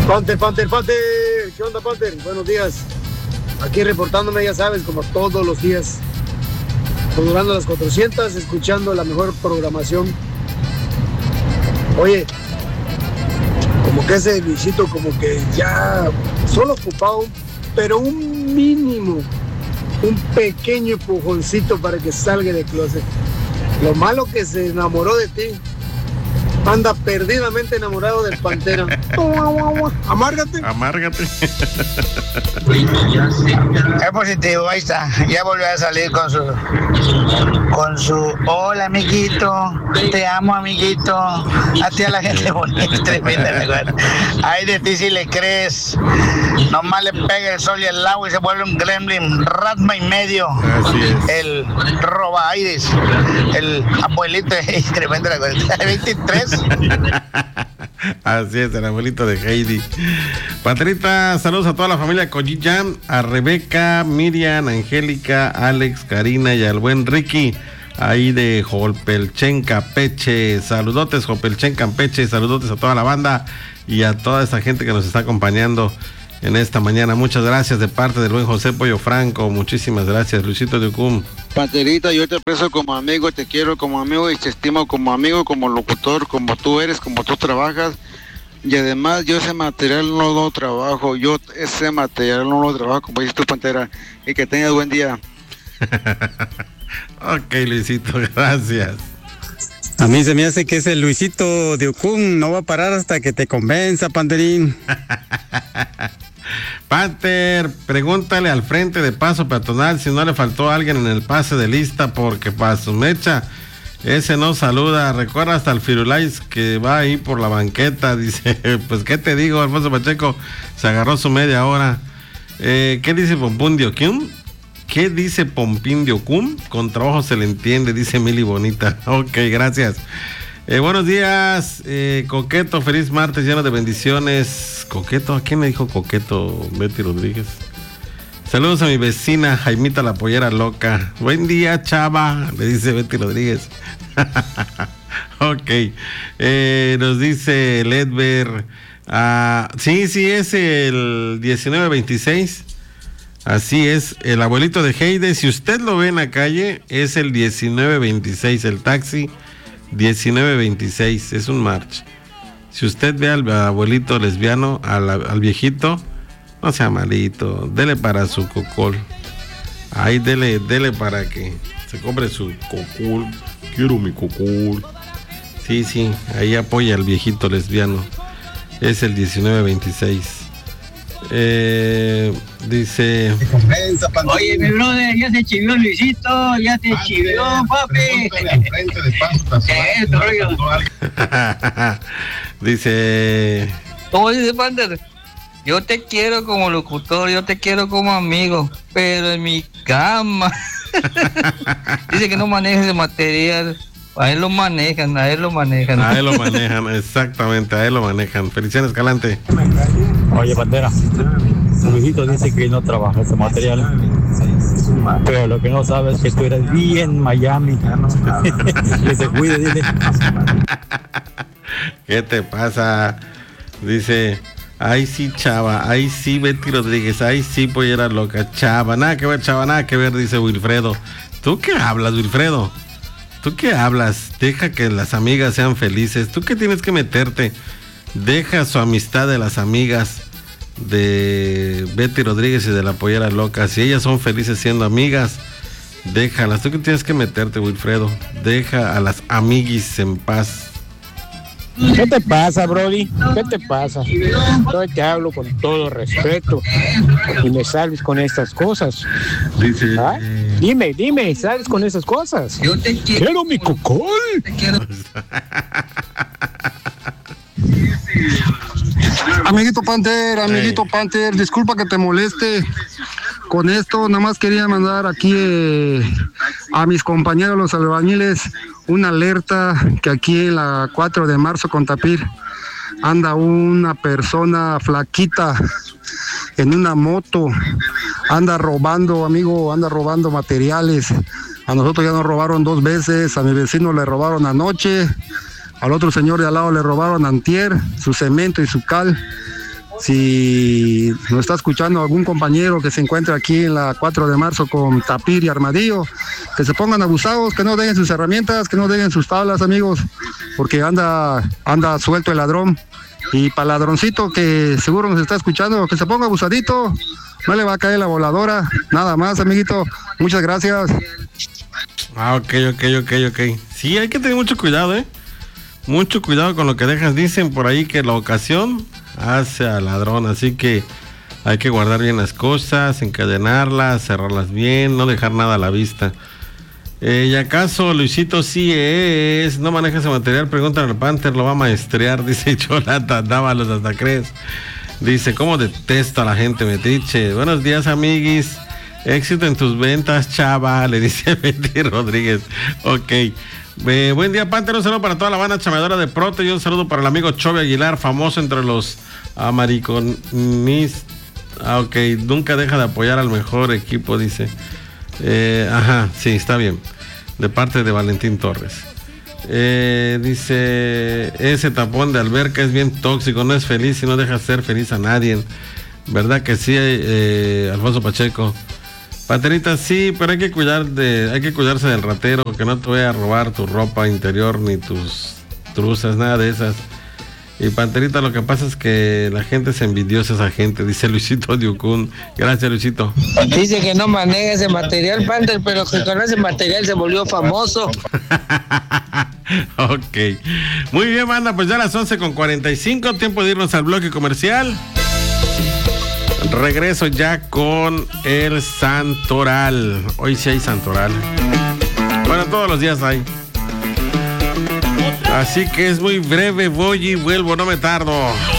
Panther. ¿Qué onda, Panther? Buenos días. Aquí reportándome, ya sabes, como todos los días. Durando las 400, escuchando la mejor programación. Oye, como que ese Luisito, como que ya solo ocupado, pero un mínimo, un pequeño empujoncito para que salga de closet. Lo malo que se enamoró de ti. Anda perdidamente enamorado del Pantera. Amárgate. Es positivo, ahí está. Ya volvió a salir con su hola, amiguito. Te amo, amiguito. A ti, a la gente bonita, tremenda, ¿verdad? Ay, de ti si le crees. Nomás le pega el sol y el agua y se vuelve un gremlin. Ratma y medio. Así es. El roba aires. El abuelito, tremenda, ¿verdad? 23. Así es, el abuelito de Heidi. Patrita, saludos a toda la familia Collillan, a Rebeca, Miriam, Angélica, Alex, Karina y al buen Ricky, ahí de Jopelchen, Campeche. Saludotes, Jopelchen, Campeche, saludotes a toda la banda y a toda esa gente que nos está acompañando en esta mañana. Muchas gracias de parte del buen José Pollo Franco. Muchísimas gracias, Luisito de Ucum. Panterita, yo te aprecio como amigo, te quiero como amigo y te estimo como amigo, como locutor, como tú eres, como tú trabajas. Y además yo ese material no lo trabajo, como dices tú, Pantera. Y que tengas buen día. Ok, Luisito, gracias. A mí se me hace que ese Luisito de Ucum no va a parar hasta que te convenza, Panterín. Panther, pregúntale al frente de paso peatonal si no le faltó alguien en el pase de lista, porque para su mecha ese no saluda. Recuerda hasta el Firulais que va ahí por la banqueta. Dice, pues qué te digo, Alfonso Pacheco se agarró su media hora. ¿Qué dice Pompín de Ocum? ¿Qué dice Pompín de Ocum? Con trabajo se le entiende, dice Mili Bonita. Ok, gracias. Buenos días, Coqueto, feliz martes, lleno de bendiciones. Coqueto, ¿a quién me dijo Coqueto? Betty Rodríguez. Saludos a mi vecina Jaimita la pollera loca. Buen día, chava, le dice Betty Rodríguez. Ok, nos dice Ledber. Sí, es el 1926. Así es, el abuelito de Heide. Si usted lo ve en la calle, es el 1926, el taxi 1926, es un march. Si usted ve al abuelito lesbiano, al viejito, no sea malito, dele para su cocol. Ahí dele para que se compre su cocol. Quiero mi cocol. Sí, ahí apoya al viejito lesbiano. Es el 1926. Dice, oye, mi brother, ya te chivió Luisito, ya te chivió, papi. Dice, ¿cómo dice Panther? Yo te quiero como locutor, yo te quiero como amigo, pero en mi cama. Dice que no manejes el material. A él lo manejan. Exactamente, a él lo manejan. Felicidades, Escalante. Oye, Pantera, Luisito dice que no trabaja ese material, pero lo que no sabe es que tú eres bien Miami. Que se cuide, dile. ¿Qué te pasa? Dice, ay sí, chava, ay sí, Betty Rodríguez, ay sí, pollera loca, chava, nada que ver, dice Wilfredo. ¿Tú qué hablas, Wilfredo? ¿Tú qué hablas? Deja que las amigas sean felices. ¿Tú qué tienes que meterte? Deja su amistad de las amigas de Betty Rodríguez y de la pollera loca. Si ellas son felices siendo amigas, déjalas. ¿Tú qué tienes que meterte, Wilfredo? Deja a las amiguis en paz. ¿Qué te pasa, Brody? ¿Qué te pasa? Yo te hablo con todo respeto y me sales con estas cosas. Dice, ¿ah? Dime, ¿sales con esas cosas? Yo te quiero mi cocol. Te quiero. Amiguito Panther, disculpa que te moleste con esto, nada más quería mandar aquí a mis compañeros los albañiles una alerta que aquí en la 4 de marzo con Tapir anda una persona flaquita en una moto, anda robando materiales. A nosotros ya nos robaron 2 veces, a mi vecino le robaron anoche, al otro señor de al lado le robaron antier, su cemento y su cal. Si nos está escuchando algún compañero que se encuentra aquí en la 4 de marzo con Tapir y Armadillo, que se pongan abusados, que no dejen sus herramientas, que no dejen sus tablas, amigos, porque anda suelto el ladrón. Y para el ladroncito que seguro nos está escuchando, que se ponga abusadito, no le va a caer la voladora, nada más, amiguito. Muchas gracias. Ok. Sí, hay que tener mucho cuidado, mucho cuidado con lo que dejas. Dicen por ahí que la ocasión hace al ladrón, así que hay que guardar bien las cosas, encadenarlas, cerrarlas bien, no dejar nada a la vista. ¿Y acaso Luisito sí es? ¿No maneja ese material? Pregúntale al Panther, lo va a maestrear, dice Cholata Dávalos hasta crees. Dice, ¿cómo detesto a la gente metiche? Buenos días, amiguis. Éxito en tus ventas, chava, le dice Betty Rodríguez. Ok. Buen día, Panther. Un saludo para toda la banda chameadora de Prote y un saludo para el amigo Chove Aguilar, famoso entre los americanistas. Ok, nunca deja de apoyar al mejor equipo, dice. Sí, está bien. De parte de Valentín Torres. Dice, ese tapón de alberca es bien tóxico, no es feliz y no deja ser feliz a nadie. ¿Verdad que sí, Alfonso Pacheco? Paterita, sí, pero hay que cuidarse del ratero, que no te vaya a robar tu ropa interior ni tus truzas, nada de esas. Y Panterita, lo que pasa es que la gente es envidiosa, esa gente, dice Luisito Diucún. Gracias, Luisito. Dice que no maneja ese material, Panther, pero que con ese material se volvió famoso. Ok. Muy bien, banda, pues ya a las 11:45, tiempo de irnos al bloque comercial. Regreso ya con el Santoral. Hoy sí hay Santoral. Bueno, todos los días hay. Así que es muy breve, voy y vuelvo, no me tardo.